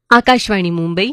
आकाशवाणी मुंबई.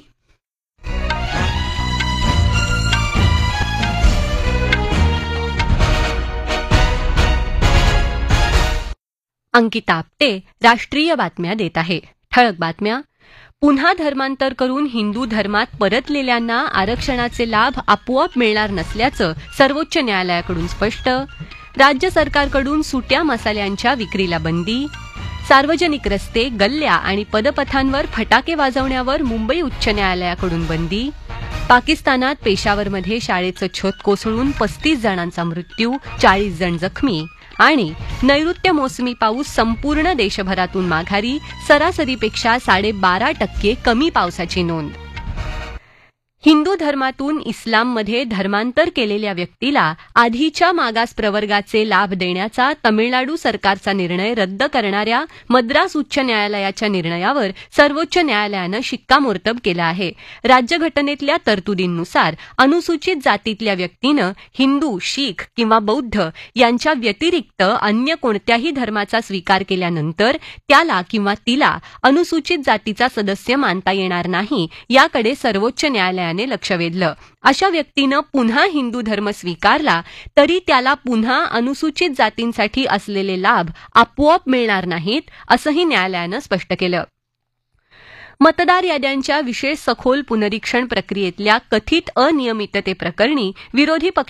अंकिता आपटे राष्ट्रीय बातम्या देत आहे. ठळक बातम्या. पुन्हा धर्मांतर करून हिंदू धर्मात परतलेल्यांना आरक्षणाचे लाभ आपोआप मिळणार नसल्याचं सर्वोच्च न्यायालयाकडून स्पष्ट. राज्य सरकारकडून सुट्या मसाल्यांच्या विक्रीला बंदी. सार्वजनिक रस्ते, गल्ल्या आणि पदपथांवर फटाके वाजवण्यावर मुंबई उच्च न्यायालयाकडून बंदी. पाकिस्तानात पेशावरमध्ये शाळेचं छत कोसळून 35 जणांचा मृत्यू, 40 जण जखमी. आणि नैऋत्य मोसमी पाऊस संपूर्ण देशभरातून माघारी, सरासरीपेक्षा 12.5% कमी पावसाची नोंद. हिंदू धर्मातून इस्लाममध्ये धर्मांतर केलेल्या व्यक्तीला आधीच्या मागास प्रवर्गाचे लाभ देण्याचा तमिळनाडू सरकारचा निर्णय रद्द करणाऱ्या मद्रास उच्च न्यायालयाच्या निर्णयावर सर्वोच्च न्यायालयानं शिक्कामोर्तब केलं आहे. राज्यघटनेतल्या तरतुदींनुसार अनुसूचित जातीतल्या व्यक्तीनं हिंदू, शीख किंवा बौद्ध यांच्या व्यतिरिक्त अन्य कोणत्याही धर्माचा स्वीकार केल्यानंतर त्याला किंवा तिला अनुसूचित जातीचा सदस्य मानता येणार नाही, याकडे सर्वोच्च न्यायालयाने लक्ष वेधलं. अशा व्यक्तीनं पुन्हा हिंदू धर्म स्वीकारला तरी त्याला पुन्हा अनुसूचित जातींसाठी असलेले लाभ आपोआप मिळणार नाहीत, असंही न्यायालयानं स्पष्ट केलं. मतदार याद्यांच्या विशेष सखोल पुनरीक्षण प्रक्रियेतल्या कथित अनियमिततेप्रकरणी विरोधी पक्ष